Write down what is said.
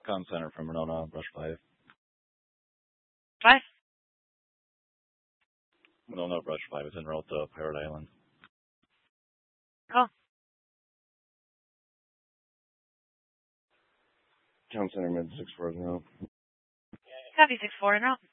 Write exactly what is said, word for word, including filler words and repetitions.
Con Center from Renona, Rush five. Five? Renona, Rush five. It's en route to Pirate Island. Call. Con Center mid six four zero. Copy six four en route.